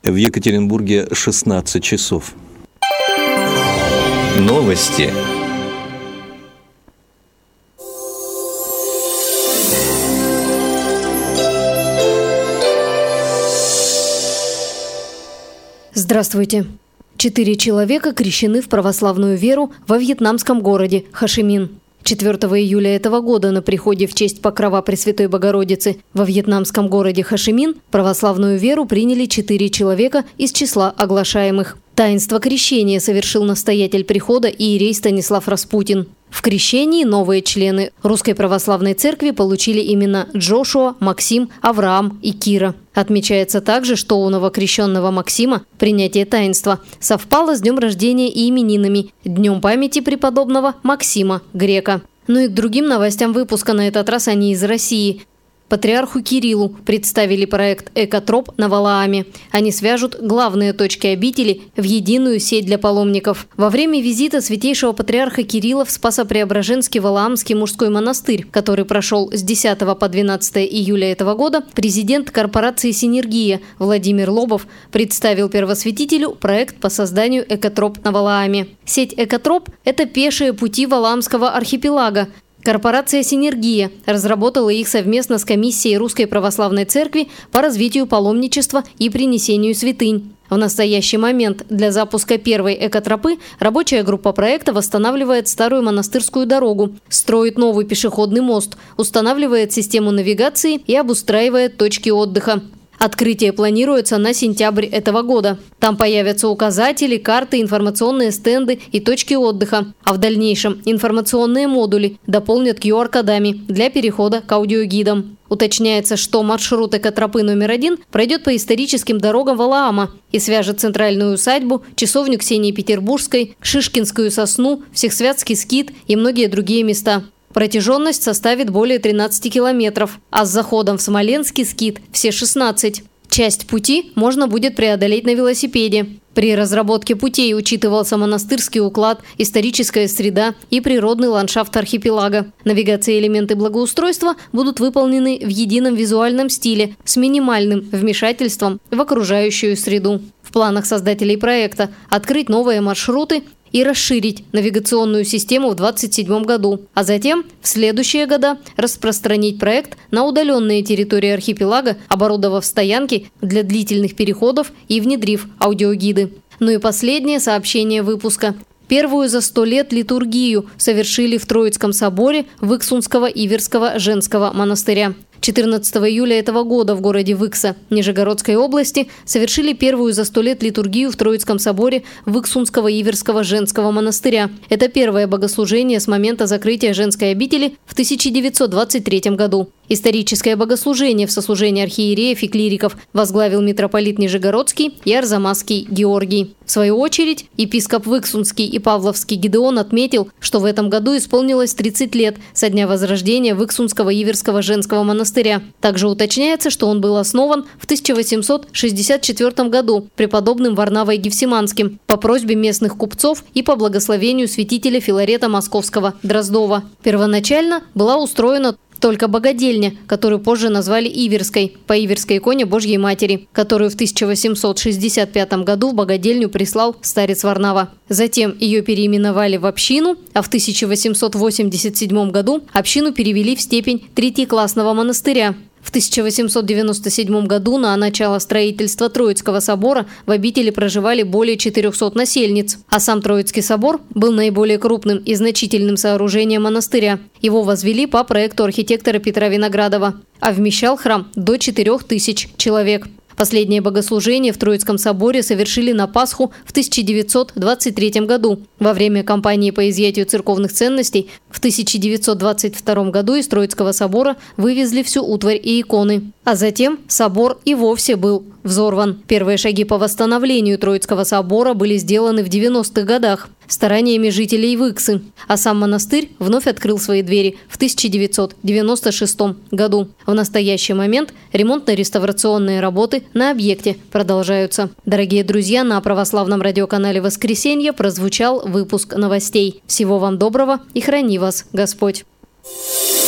В Екатеринбурге 16 часов. Новости. Здравствуйте. 4 человека крещены в православную веру во вьетнамском городе Хошимин. 4 июля этого года на приходе в честь покрова Пресвятой Богородицы во вьетнамском городе Хошимин православную веру приняли 4 человека из числа оглашаемых. Таинство крещения совершил настоятель прихода иерей Станислав Распутин. В крещении новые члены Русской Православной Церкви получили имена Джошуа, Максим, Авраам и Кира. Отмечается также, что у новокрещенного Максима принятие таинства совпало с днем рождения и именинами, днем памяти преподобного Максима Грека. Ну и к другим новостям выпуска, на этот раз они из России. Патриарху Кириллу представили проект «Экотроп» на Валааме. Они свяжут главные точки обители в единую сеть для паломников. Во время визита святейшего патриарха Кирилла в Спасо-Преображенский Валаамский мужской монастырь, который прошел с 10 по 12 июля этого года, президент корпорации «Синергия» Владимир Лобов представил первосвятителю проект по созданию «Экотроп» на Валааме. Сеть «Экотроп» – это пешие пути Валаамского архипелага. Корпорация «Синергия» разработала их совместно с комиссией Русской Православной Церкви по развитию паломничества и принесению святынь. В настоящий момент для запуска первой экотропы рабочая группа проекта восстанавливает старую монастырскую дорогу, строит новый пешеходный мост, устанавливает систему навигации и обустраивает точки отдыха. Открытие планируется на сентябрь этого года. Там появятся указатели, карты, информационные стенды и точки отдыха. А в дальнейшем информационные модули дополнят QR-кодами для перехода к аудиогидам. Уточняется, что маршрут экотропы номер 1 пройдет по историческим дорогам Валаама и свяжет центральную усадьбу, часовню Ксении Петербургской, Шишкинскую сосну, Всехсвятский скит и многие другие места. Протяженность составит более 13 километров, а с заходом в Смоленский скит – все 16. Часть пути можно будет преодолеть на велосипеде. При разработке путей учитывался монастырский уклад, историческая среда и природный ландшафт архипелага. Навигация и элементы благоустройства будут выполнены в едином визуальном стиле с минимальным вмешательством в окружающую среду. В планах создателей проекта – открыть новые маршруты и расширить навигационную систему в 2027 году, а затем в следующие года распространить проект на удаленные территории архипелага, оборудовав стоянки для длительных переходов и внедрив аудиогиды. Ну и последнее сообщение выпуска. Первую за 100 лет литургию совершили в Троицком соборе Выксунского Иверского женского монастыря. 14 июля этого года в городе Выкса, Нижегородской области, совершили первую за 100 лет литургию в Троицком соборе Выксунского Иверского женского монастыря. Это первое богослужение с момента закрытия женской обители в 1923 году. Историческое богослужение в сослужении архиереев и клириков возглавил митрополит Нижегородский и Арзамасский Георгий. В свою очередь, епископ Выксунский и Павловский Гидеон отметил, что в этом году исполнилось 30 лет со дня возрождения Выксунского Иверского женского монастыря. Также уточняется, что он был основан в 1864 году преподобным Варнавой Гефсиманским по просьбе местных купцов и по благословению святителя Филарета Московского Дроздова. Первоначально была устроена только богадельня, которую позже назвали Иверской, по Иверской иконе Божьей Матери, которую в 1865 году в богадельню прислал старец Варнава. Затем ее переименовали в общину, а в 1887 году общину перевели в степень третьеклассного монастыря. В 1897 году на начало строительства Троицкого собора в обители проживали более 400 насельниц, а сам Троицкий собор был наиболее крупным и значительным сооружением монастыря. Его возвели по проекту архитектора Петра Виноградова, а вмещал храм до 4000 человек. Последнее богослужение в Троицком соборе совершили на Пасху в 1923 году. Во время кампании по изъятию церковных ценностей в 1922 году из Троицкого собора вывезли всю утварь и иконы. А затем собор и вовсе был взорван. Первые шаги по восстановлению Троицкого собора были сделаны в 90-х годах стараниями жителей Выксы, а сам монастырь вновь открыл свои двери в 1996 году. В настоящий момент ремонтно-реставрационные работы на объекте продолжаются. Дорогие друзья, на православном радиоканале «Воскресенье» прозвучал выпуск новостей. Всего вам доброго и храни вас Господь!